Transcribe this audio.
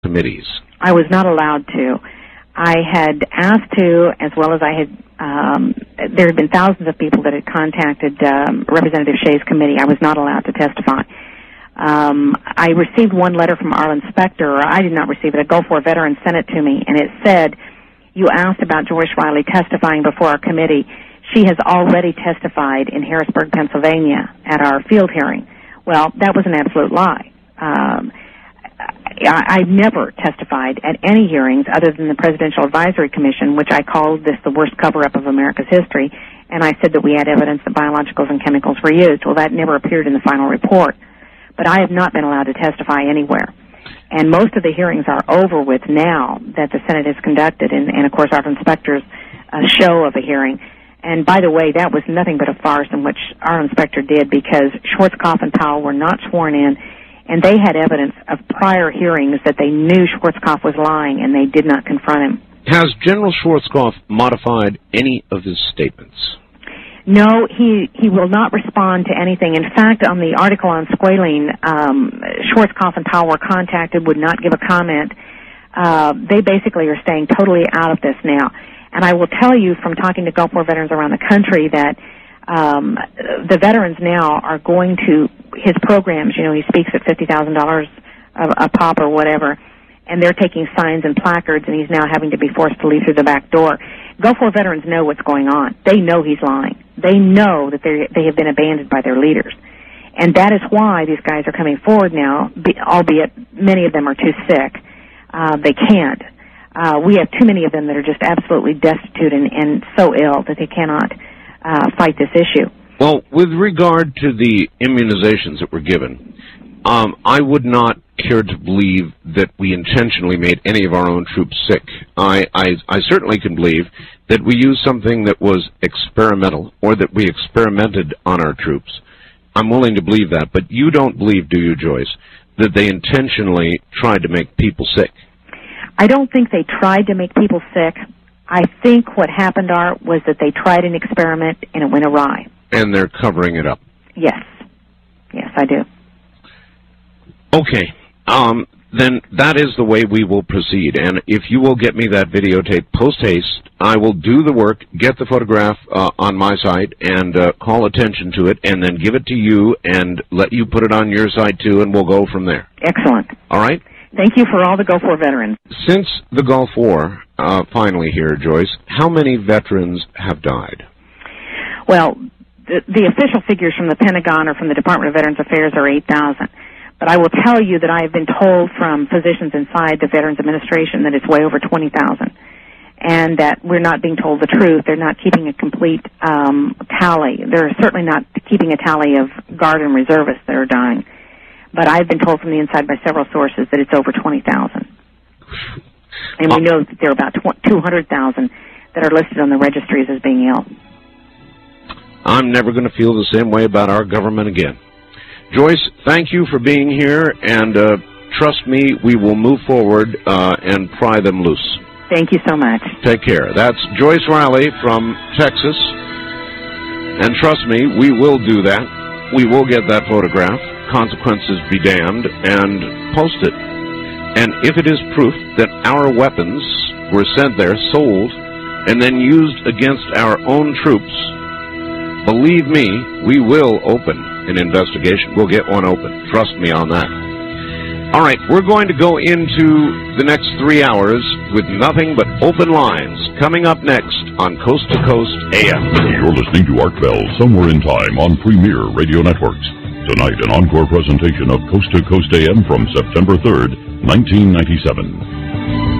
committees? I was not allowed to. I had asked to, as well as I had, there had been thousands of people that had contacted Representative Shea's committee. I was not allowed to testify. I received one letter from Arlen Specter, or I did not receive it. A Gulf War veteran sent it to me, and it said, "You asked about Joyce Riley testifying before our committee. She has already testified in Harrisburg, Pennsylvania at our field hearing." Well, that was an absolute lie. I've never testified at any hearings other than the Presidential Advisory Commission, which I called this the worst cover-up of America's history, and I said that we had evidence that biologicals and chemicals were used. Well, that never appeared in the final report. But I have not been allowed to testify anywhere. And most of the hearings are over with now that the Senate has conducted, and of course, Arlen Specter's show of a hearing. And by the way, that was nothing but a farce in which Arlen Specter did, because Schwarzkopf and Powell were not sworn in, and they had evidence of prior hearings that they knew Schwarzkopf was lying, and they did not confront him. Has General Schwarzkopf modified any of his statements? No, he will not respond to anything. In fact, on the article on squalene, Schwarzkopf and Powell were contacted, would not give a comment. They basically are staying totally out of this now. And I will tell you from talking to Gulf War veterans around the country that the veterans now are going to his programs. You know, he speaks at $50,000 a pop or whatever, and they're taking signs and placards, and he's now having to be forced to leave through the back door. Gulf War veterans know what's going on. They know he's lying. They know that they have been abandoned by their leaders. And that is why these guys are coming forward now, albeit many of them are too sick. They can't. We have too many of them that are just absolutely destitute and so ill that they cannot fight this issue. Well, with regard to the immunizations that were given, I would not care to believe that we intentionally made any of our own troops sick. I certainly can believe that we used something that was experimental, or that we experimented on our troops. I'm willing to believe that, but you don't believe, do you, Joyce, that they intentionally tried to make people sick? I don't think they tried to make people sick. I think what happened, Art, was that they tried an experiment and it went awry. And they're covering it up? Yes. Yes, I do. Okay. Then that is the way we will proceed. And if you will get me that videotape post-haste, I will do the work, get the photograph on my site, and call attention to it, and then give it to you and let you put it on your site, too, and we'll go from there. Excellent. All right? Thank you for all the Gulf War veterans. Since the Gulf War, finally here, Joyce, how many veterans have died? Well, the official figures from the Pentagon or from the Department of Veterans Affairs are 8,000. But I will tell you that I have been told from physicians inside the Veterans Administration that it's way over 20,000, and that we're not being told the truth. They're not keeping a complete tally. They're certainly not keeping a tally of Guard and reservists that are dying. But I've been told from the inside by several sources that it's over 20,000. And we know that there are about 200,000 that are listed on the registries as being ill. I'm never going to feel the same way about our government again. Joyce, thank you for being here, and trust me, we will move forward and pry them loose. Thank you so much. Take care. That's Joyce Riley from Texas, and trust me, we will do that. We will get that photograph, consequences be damned, and post it. And if it is proof that our weapons were sent there, sold, and then used against our own troops, believe me, we will open an investigation. We'll get one open. Trust me on that. All right, we're going to go into the next 3 hours with nothing but open lines. Coming up next on Coast to Coast AM. You're listening to Art Bell, Somewhere in Time on Premier Radio Networks. Tonight, an encore presentation of Coast to Coast AM from September 3rd, 1997.